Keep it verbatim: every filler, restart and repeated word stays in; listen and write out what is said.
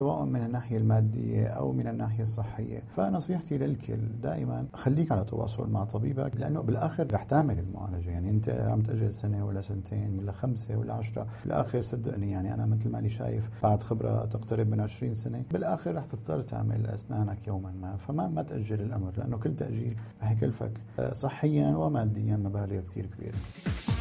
سواء من الناحية المادية أو من الناحية الصحية. فنصيحتي للكل دائما خليك على تواصل مع طبيبك، لأنه بالآخر رح تعمل المعالجة. يعني أنت عم تأجل سنة ولا سنتين ولا خمسة ولا عشرة، بالآخر صدقني يعني أنا مثل ما أني شايف بعد خبرة تقترب من عشرين سنة، بالآخر رح تضطر تعمل أسنانك يوما ما. فما ما تأجل الأمر، لأنه كل تأجيل رح يكلفك صحيا وماديا مبالغ كتير كبيرة.